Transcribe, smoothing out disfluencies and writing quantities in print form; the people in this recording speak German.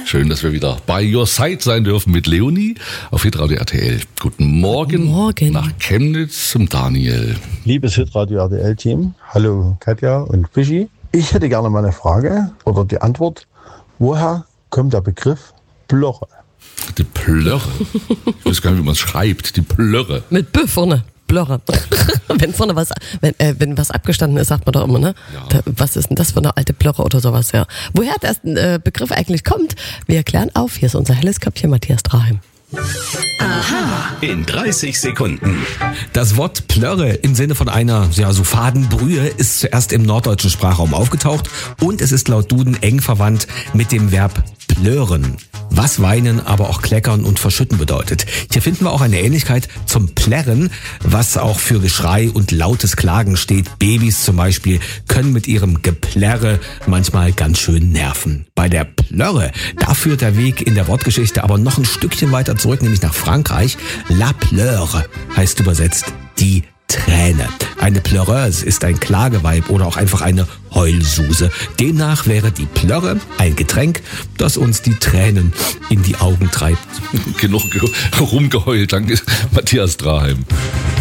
Schön, dass wir wieder bei Your Side sein dürfen mit Leonie auf Hitradio RTL. Guten Morgen. Guten Morgen. Nach Chemnitz zum Daniel. Liebes Hitradio RTL-Team, hallo Katja und Fischi. Ich hätte gerne mal eine Frage oder die Antwort. Woher kommt der Begriff Plörre? Die Plörre. Ich weiß gar nicht, wie man es schreibt. Die Plörre. Mit B vorne. Plörre. Wenn vorne wenn was abgestanden ist, sagt man doch immer, ne? Ja. Was ist denn das für eine alte Plörre oder sowas, ja. Woher der Begriff eigentlich kommt, wir klären auf. Hier ist unser helles Köpfchen Matthias Draheim. In 30 Sekunden. Das Wort Plörre im Sinne von einer so Fadenbrühe ist zuerst im norddeutschen Sprachraum aufgetaucht und es ist laut Duden eng verwandt mit dem Verb plören, was weinen, aber auch kleckern und verschütten bedeutet. Hier finden wir auch eine Ähnlichkeit zum Plärren, was auch für Geschrei und lautes Klagen steht. Babys zum Beispiel können mit ihrem Geplärre manchmal ganz schön nerven. Bei der Plörre, da führt der Weg in der Wortgeschichte aber noch ein Stückchen weiter zurück, nämlich nach Frankreich. La pleure heißt übersetzt die Träne. Eine Pleureuse ist ein Klageweib oder auch einfach eine Heulsuse. Demnach wäre die Plörre ein Getränk, das uns die Tränen in die Augen treibt. Genug rumgeheult. Danke, Matthias Draheim.